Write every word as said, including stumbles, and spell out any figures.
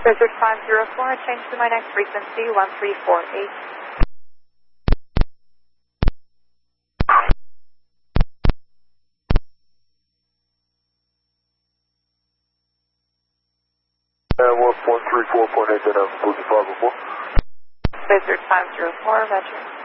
Desert five zero four, change to my next frequency, one three four eight. Uh, one three four point eight, then I'm five oh four. Desert five zero four, Roger.